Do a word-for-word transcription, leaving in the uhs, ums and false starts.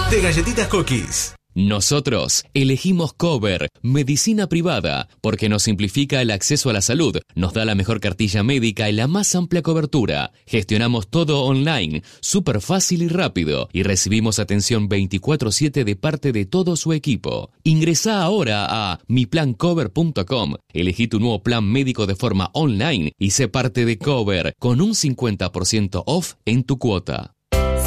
de Galletitas Cookies. Nosotros elegimos Cover, medicina privada, porque nos simplifica el acceso a la salud, nos da la mejor cartilla médica y la más amplia cobertura. Gestionamos todo online, súper fácil y rápido, y recibimos atención veinticuatro siete de parte de todo su equipo. Ingresá ahora a mi plan cover punto com, elegí tu nuevo plan médico de forma online y sé parte de Cover, con un cincuenta por ciento off en tu cuota.